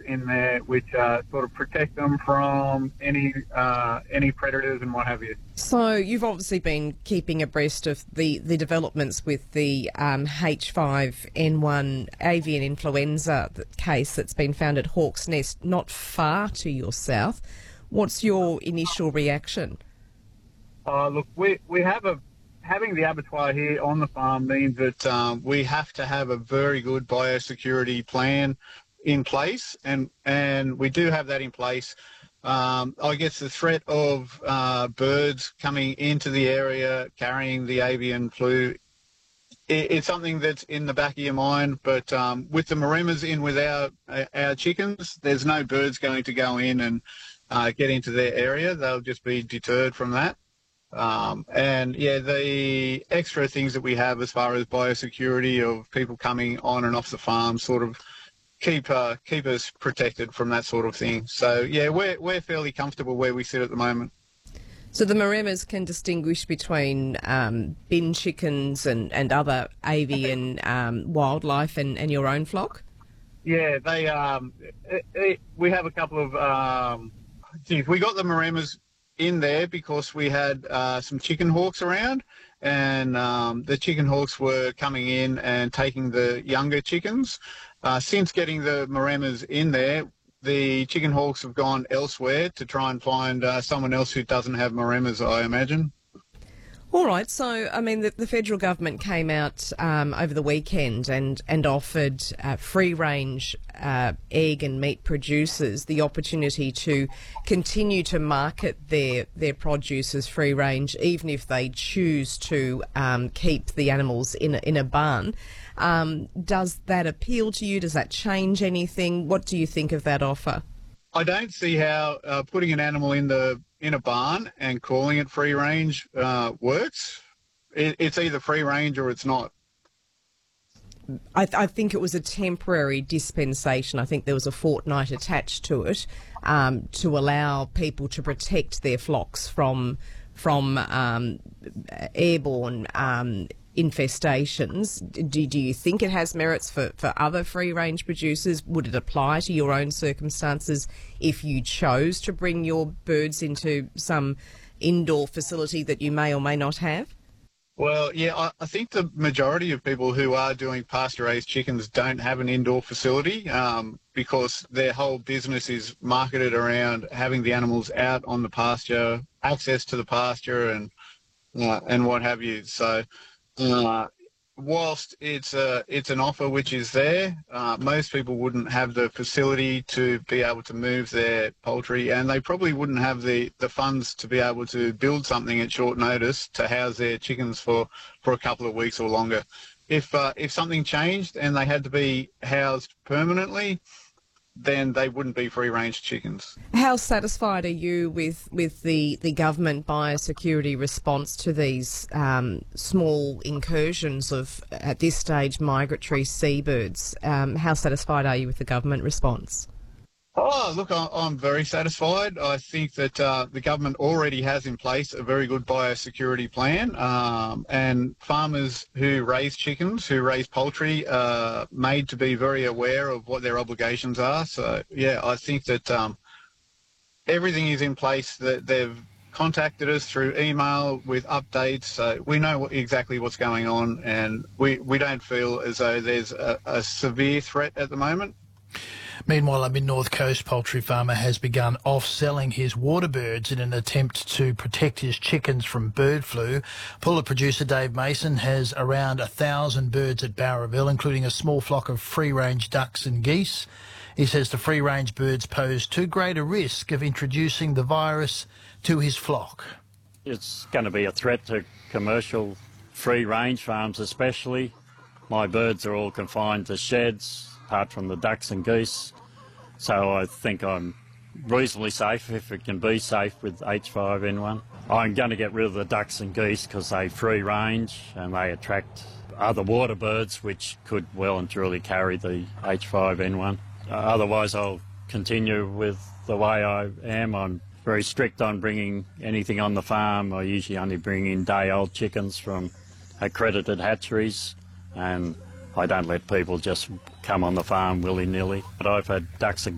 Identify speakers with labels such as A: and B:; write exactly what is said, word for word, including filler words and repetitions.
A: in there which uh, sort of protect them from any uh, any predators and what have you.
B: So you've obviously been keeping abreast of the, the developments with the um, H five N one avian influenza case that's been found at Hawk's Nest, not far to your south. What's your initial reaction?
A: Uh, look, we we have a having the abattoir here on the farm means that um, we have to have a very good biosecurity plan in place, and and we do have that in place. Um, I guess the threat of uh, birds coming into the area carrying the avian flu, it, it's something that's in the back of your mind. But um, with the Maremas in with our our chickens, there's no birds going to go in and uh, get into their area. They'll just be deterred from that. Um, and yeah, the extra things that we have as far as biosecurity of people coming on and off the farm sort of keep uh, keep us protected from that sort of thing. So yeah, we're we're fairly comfortable where we sit at the moment.
B: So the Maremas can distinguish between um, bin chickens and, and other avian um, wildlife and, and your own flock?
A: Yeah, they um, it, it, we have a couple of um, geez, we got the Maremas in there because we had uh, some chicken hawks around, and um, the chicken hawks were coming in and taking the younger chickens. Uh, since getting the Maremas in there, the chicken hawks have gone elsewhere to try and find uh, someone else who doesn't have Maremas, I imagine.
B: All right, so, I mean, the, the federal government came out um, over the weekend and, and offered uh, free-range uh, egg and meat producers the opportunity to continue to market their, their produce as free-range, even if they choose to um, keep the animals in a, in a barn. Um, does that appeal to you? Does that change anything? What do you think of that offer?
A: I don't see how uh, putting an animal in the in a barn and calling it free range uh, works. It, it's either free range or it's not.
B: I, th- I think it was a temporary dispensation. I think there was a fortnight attached to it um, to allow people to protect their flocks from from um, airborne um, infestations. Do, do you think it has merits for, for other free-range producers? Would it apply to your own circumstances if you chose to bring your birds into some indoor facility that you may or may not have?
A: Well, yeah, I, I think the majority of people who are doing pasture-raised chickens don't have an indoor facility um, because their whole business is marketed around having the animals out on the pasture, access to the pasture and uh, and what have you. So uh, whilst it's a, it's an offer which is there, uh, most people wouldn't have the facility to be able to move their poultry, and they probably wouldn't have the, the funds to be able to build something at short notice to house their chickens for, for a couple of weeks or longer. If uh, if something changed and they had to be housed permanently, then they wouldn't be free-range chickens.
B: How satisfied are you with, with the, the government biosecurity response to these um, small incursions of, at this stage, migratory seabirds? Um, how satisfied are you with the government response?
A: Oh, look, I'm very satisfied. I think that uh, the government already has in place a very good biosecurity plan, um, and farmers who raise chickens, who raise poultry, are made to be very aware of what their obligations are. So, yeah, I think that um, everything is in place. That they've contacted us through email with updates, so we know what, exactly what's going on, and we, we don't feel as though there's a, a severe threat at the moment.
C: Meanwhile, a mid-north coast poultry farmer has begun off-selling his water birds in an attempt to protect his chickens from bird flu. Puller producer Dave Mason has around a thousand birds at Bowraville, including a small flock of free-range ducks and geese. He says the free-range birds pose too great a risk of introducing the virus to his flock.
D: It's going to be a threat to commercial free-range farms especially. My birds are all confined to sheds, apart from the ducks and geese. So I think I'm reasonably safe, if it can be safe, with H five N one. I'm going to get rid of the ducks and geese because they free range and they attract other water birds which could well and truly carry the H five N one. Uh, otherwise I'll continue with the way I am. I'm very strict on bringing anything on the farm. I usually only bring in day-old chickens from accredited hatcheries, and I don't let people just come on the farm willy-nilly. But I've had ducks and